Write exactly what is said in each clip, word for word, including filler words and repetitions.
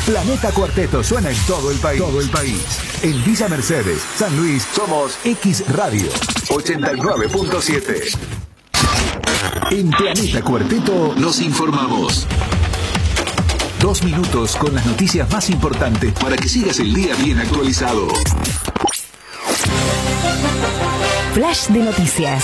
Planeta Cuarteto suena en todo el país. Todo el país. En Villa Mercedes, San Luis, somos X Radio ochenta y nueve punto siete. En Planeta Cuarteto nos informamos. Dos minutos con las noticias más importantes para que sigas el día bien actualizado. Flash de noticias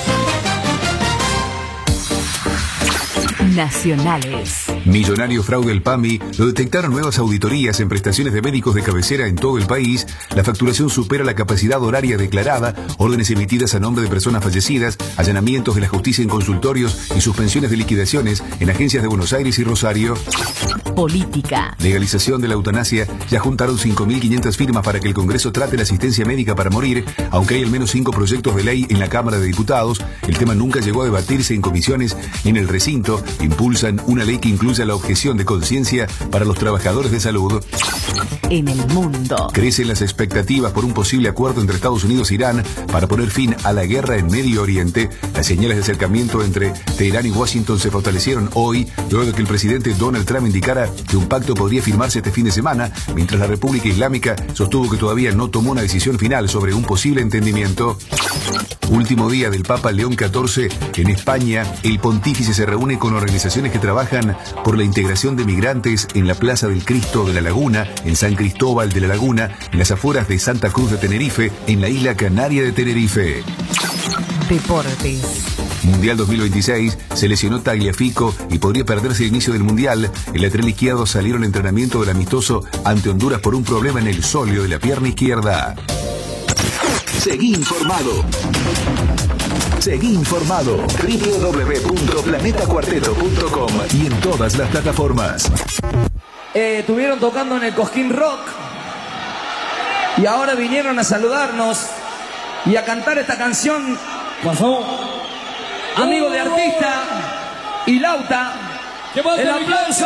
nacionales. Millonario fraude del P A M I. Lo detectaron nuevas auditorías en prestaciones de médicos de cabecera en todo el país. La facturación supera la capacidad horaria declarada, órdenes emitidas a nombre de personas fallecidas, allanamientos de la justicia en consultorios y suspensiones de liquidaciones en agencias de Buenos Aires y Rosario. Política. Legalización de la eutanasia. Ya juntaron cinco mil quinientas firmas para que el Congreso trate la asistencia médica para morir, aunque hay al menos cinco proyectos de ley en la Cámara de Diputados. El tema nunca llegó a debatirse en comisiones ni en el recinto. Impulsan una ley que incluya la objeción de conciencia para los trabajadores de salud. En el mundo. Crecen las expectativas por un posible acuerdo entre Estados Unidos e Irán para poner fin a la guerra en Medio Oriente. Las señales de acercamiento entre Teherán y Washington se fortalecieron hoy, luego de que el presidente Donald Trump indicara que un pacto podría firmarse este fin de semana, mientras la República Islámica sostuvo que todavía no tomó una decisión final sobre un posible entendimiento. Último día del Papa León catorce en España. El pontífice se reúne con organizaciones que trabajan por la integración de migrantes en la Plaza del Cristo de la Laguna, en San Cristóbal de la Laguna, en las afueras de Santa Cruz de Tenerife, en la isla canaria de Tenerife. Deportes. Mundial dos mil veintiséis, se lesionó Tagliafico y podría perderse el inicio del Mundial. El lateral izquierdo salió al entrenamiento del amistoso ante Honduras por un problema en el sóleo de la pierna izquierda. Seguí informado. Seguí informado. doble u doble u doble u punto planeta cuarteto punto com y en todas las plataformas. Eh, estuvieron tocando en el Cosquín Rock y ahora vinieron a saludarnos y a cantar esta canción. Pasó. Amigo de artista y Lauta. El aplauso.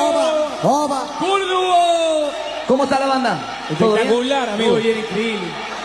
¿Cómo está la banda? Espectacular, amigo. Muy bien, increíble.